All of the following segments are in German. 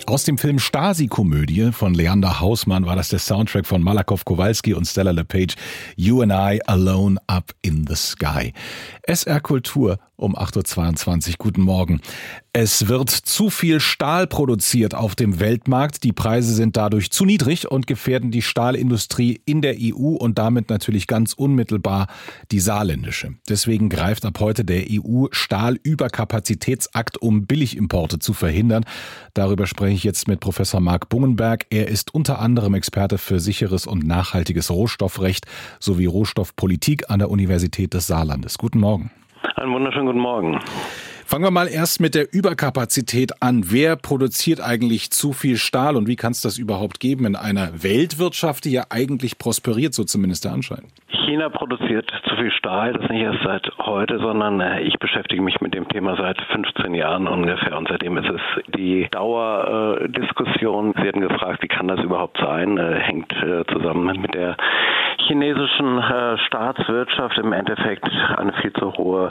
Aus dem Film Stasi-Komödie von Leander Hausmann war das der Soundtrack von Malakoff Kowalski und Stella LePage, You and I Alone Up in the Sky. SR Kultur um 8.22 Uhr. Guten Morgen. Es wird zu viel Stahl produziert auf dem Weltmarkt. Die Preise sind dadurch zu niedrig und gefährden die Stahlindustrie in der EU und damit natürlich ganz unmittelbar die saarländische. Deswegen greift ab heute der EU-Stahlüberkapazitätsakt, um Billigimporte zu verhindern. Darüber spreche ich jetzt mit Professor Marc Bungenberg. Er ist unter anderem Experte für sicheres und nachhaltiges Rohstoffrecht sowie Rohstoffpolitik an der Universität des Saarlandes. Guten Morgen. Einen wunderschönen guten Morgen. Fangen wir mal erst mit der Überkapazität an. Wer produziert eigentlich zu viel Stahl und wie kann es das überhaupt geben in einer Weltwirtschaft, die ja eigentlich prosperiert, so zumindest der Anschein? China produziert zu viel Stahl, das nicht erst seit heute, sondern ich beschäftige mich mit dem Thema seit 15 Jahren ungefähr und seitdem ist es die Dauerdiskussion. Sie hatten gefragt, wie kann das überhaupt sein? Hängt zusammen mit der chinesischen Staatswirtschaft, im Endeffekt eine viel zu hohe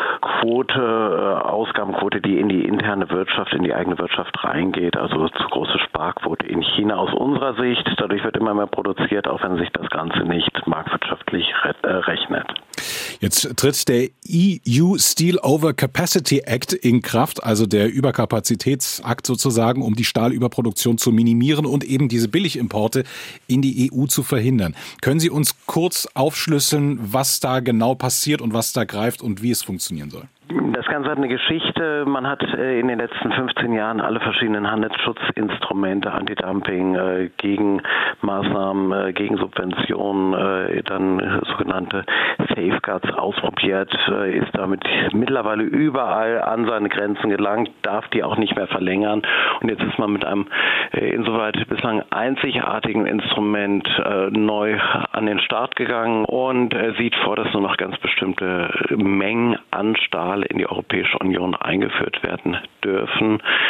Ausgabenquote, die in die interne Wirtschaft, in die eigene Wirtschaft reingeht, also zu große Sparquote in China aus unserer Sicht. Dadurch wird immer mehr produziert, auch wenn sich das Ganze nicht marktwirtschaftlich rechnet. Jetzt tritt der EU Steel Overcapacity Act in Kraft, also der Überkapazitätsakt sozusagen, um die Stahlüberproduktion zu minimieren und eben diese Billigimporte in die EU zu verhindern. Können Sie uns kurz aufschlüsseln, was da genau passiert und was da greift und wie es funktionieren soll? Das Ganze hat eine Geschichte. Man hat in den letzten 15 Jahren alle verschiedenen Handelsschutzinstrumente, Antidumping, Gegenmaßnahmen, Gegensubventionen, dann sogenannte Safeguards ausprobiert, ist damit mittlerweile überall an seine Grenzen gelangt, darf die auch nicht mehr verlängern. Und jetzt ist man mit einem insoweit bislang einzigartigen Instrument neu an den Start gegangen und sieht vor, dass nur noch ganz bestimmte Mengen an Stahl in die Europäische Union eingeführt werden dürfen.